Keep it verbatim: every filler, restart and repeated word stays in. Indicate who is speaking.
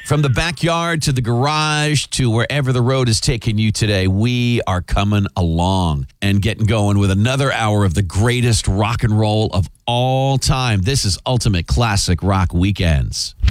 Speaker 1: From the backyard to the garage to wherever the road is taking you today, we are coming along and getting going with another hour of the greatest rock and roll of all time. This is Ultimate Classic Rock Weekends.